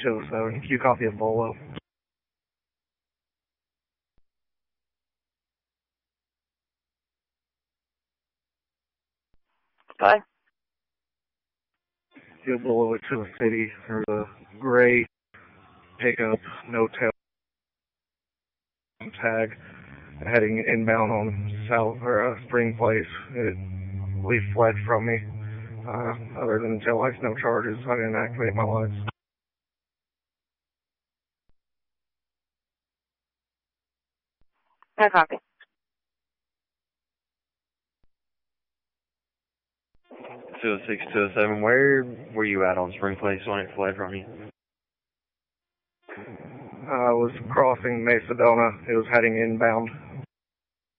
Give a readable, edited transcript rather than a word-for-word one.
207. Q copy of Bolo. Bye. Q Bolo to the city. There's a gray pickup, no tail tag, heading inbound on South or Spring Place. We fled from me. Other than tail lights, no charges. I didn't activate my lights. No copy. 206, 207, where were you at on Spring Place when it fled from you? I was crossing Macedona. It was heading inbound.